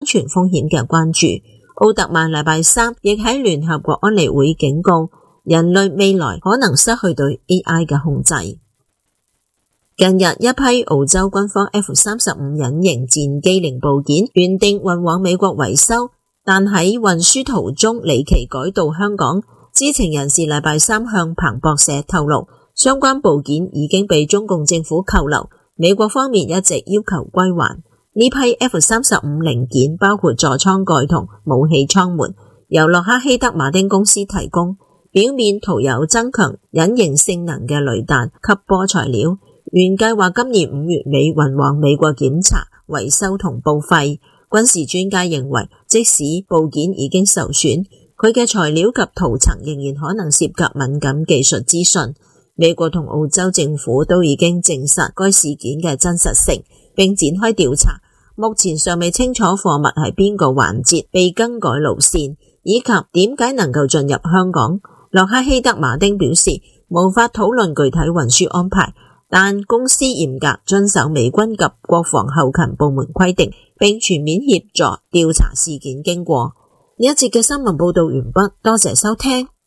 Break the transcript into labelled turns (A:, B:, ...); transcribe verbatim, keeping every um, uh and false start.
A: 全風險嘅關注。奧特曼禮拜三亦喺聯合國安理會警告，人類未來可能失去對 A I 嘅控制。近日，一批澳洲軍方 F 三十五 隱形戰機零部件原定運往美國維修，但喺運輸途中離奇改道香港。知情人士禮拜三向彭博社透露，相關部件已經被中共政府扣留，美國方面一直要求歸還。呢批 F 三十五 零件包括座艙蓋同武器艙門，由洛克希德馬丁公司提供，表面塗有增強隱形性能嘅雷彈吸波材料。原計劃今年五月尾運往美國檢查、維修同報廢。軍事專家認為，即使部件已經受損，佢嘅材料及塗層仍然可能涉及敏感技術資訊。美國同澳洲政府都已經證實該事件嘅真實性，並展開調查。目前尚未清楚貨物喺邊個環節被更改路線，以及點解能夠進入香港。洛克希德馬丁表示，無法討論具體運輸安排，但公司嚴格遵守美軍及國防後勤部門規定，並全面協助調查事件經過。呢一節嘅新聞報道完畢，多謝收聽。